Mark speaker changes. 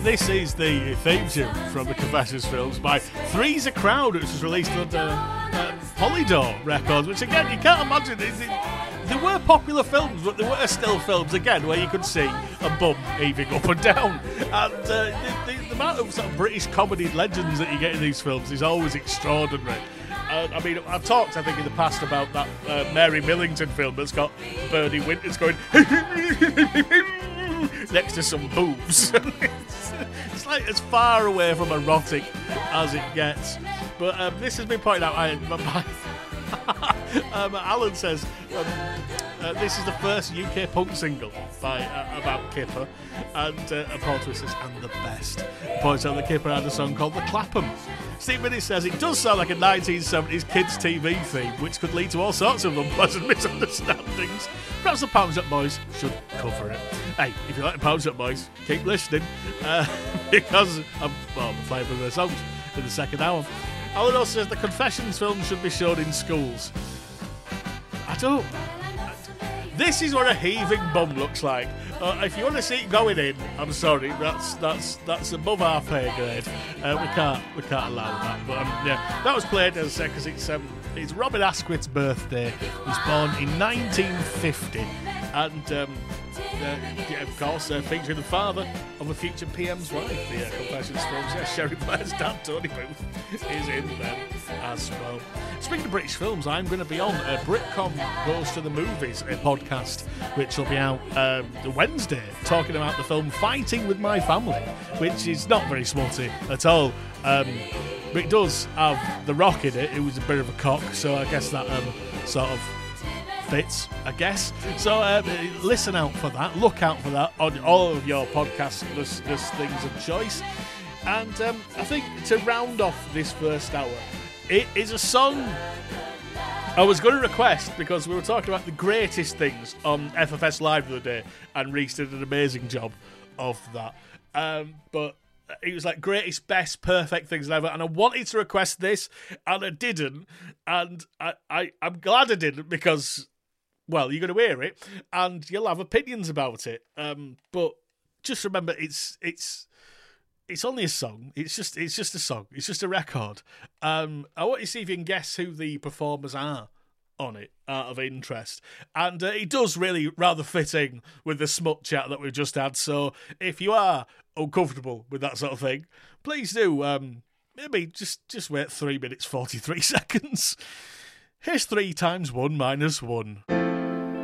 Speaker 1: This is the theme tune from the Confessions films by Three's a Crowd, which was released under Polydor Records, which again, you can't imagine. They were popular films, but they were still films, again, where you could see a bum heaving up and down. And the amount of sort of British comedy legends that you get in these films is always extraordinary. I mean, I've talked, I think, in the past about that Mary Millington film that's got Bernie Winters going next to some boobs. It's like as far away from erotic as it gets. But this has been pointed out by Alan says this is the first UK punk single by about Kipper, and Paul Twist says, and the best. Points out that Kipper had a song called The Clapham. Steve Minnie says it does sound like a 1970s kids TV theme, which could lead to all sorts of unpleasant misunderstandings. Perhaps the Pound Shop Boys should cover it. Hey, if you like the Pound Shop Boys, keep listening, because I'm playing for their songs in the second hour. Alan also says the Confessions film should be shown in schools. I don't. This is what a heaving bum looks like. If you want to see it going in, I'm sorry, that's above our pay grade. We can't allow that. But yeah, that was played, as I said, because it's Robin Asquith's birthday. He was born in 1950, and of course, featuring the father of a future PM's wife. The Confessions films. Yeah, Sherry Blair's dad, Tony Booth, is in them as well. Speaking of British films, I'm going to be on Britcom Goes to the Movies, a podcast which will be out Wednesday, talking about the film Fighting with My Family, which is not very smutty at all. But it does have The Rock in it. It was a bit of a cock, so I guess that sort of fits, I guess. So listen out for that. Look out for that on all of your podcast listeners' things of choice. And I think to round off this first hour, it is a song I was going to request because we were talking about the greatest things on FFS Live the other day, and Reese did an amazing job of that. But it was like greatest, best, perfect things ever, and I wanted to request this, and I didn't. And I'm glad I didn't because, well, you're going to hear it, and you'll have opinions about it. But just remember, it's only a song. It's just a song. It's just a record. I want you to see if you can guess who the performers are on it, out of interest. And it does really rather fit in with the smut chat that we've just had. So if you are uncomfortable with that sort of thing, please do. Maybe just wait 3 minutes 43 seconds. Here's 3 times 1 minus 1.